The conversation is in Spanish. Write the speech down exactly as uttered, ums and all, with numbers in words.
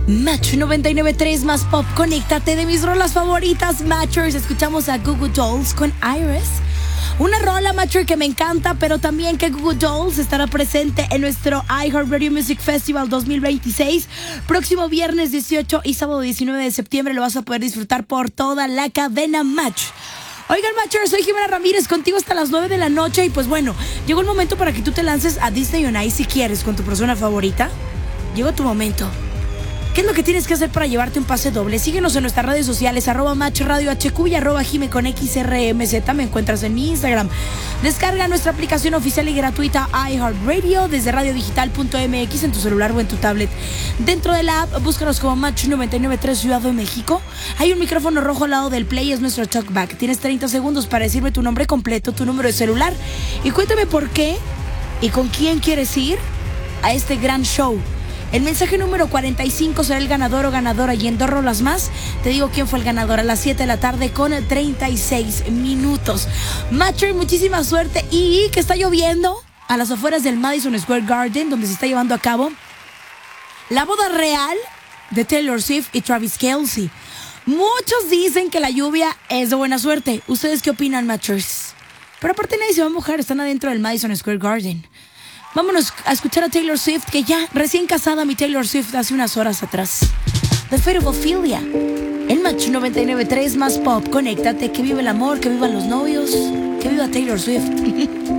Match noventa y nueve punto tres más pop. Conéctate de mis rolas favoritas, Matchers. Escuchamos a Goo Goo Dolls con Iris. Una rola, Matcher, que me encanta, pero también que Goo Goo Dolls estará presente en nuestro iHeartRadio Music Festival dos mil veintiséis. Próximo viernes dieciocho y sábado diecinueve de septiembre lo vas a poder disfrutar por toda la cadena Match. Oigan, Matchers, soy Jimena Ramírez, contigo hasta las nueve de la noche. Y pues bueno, llegó el momento para que tú te lances a Disney on Ice si quieres con tu persona favorita. Llegó tu momento. ¿Qué es lo que tienes que hacer para llevarte un pase doble? Síguenos en nuestras redes sociales, arroba Match Radio H Q y arroba Jime con X R M Z. Me encuentras en mi Instagram. Descarga nuestra aplicación oficial y gratuita iHeartRadio desde radio digital punto m x en tu celular o en tu tablet. Dentro de la app, búscanos como Match noventa y nueve punto tres Ciudad de México. Hay un micrófono rojo al lado del play, es nuestro talkback. Tienes treinta segundos para decirme tu nombre completo, tu número de celular y cuéntame por qué y con quién quieres ir a este gran show. El mensaje número cuarenta y cinco será el ganador o ganadora y en dos rolas más te digo quién fue el ganador a las siete de la tarde con treinta y seis minutos. Matcher, muchísima suerte y que está lloviendo a las afueras del Madison Square Garden, donde se está llevando a cabo la boda real de Taylor Swift y Travis Kelce. Muchos dicen que la lluvia es de buena suerte. ¿Ustedes qué opinan, Matchers? Pero aparte nadie se va a mojar, están adentro del Madison Square Garden. Vámonos a escuchar a Taylor Swift, que ya recién casada mi Taylor Swift hace unas horas atrás. The Fate of Ophelia. En Match noventa y nueve punto tres más pop. Conéctate, que viva el amor, que vivan los novios, que viva Taylor Swift.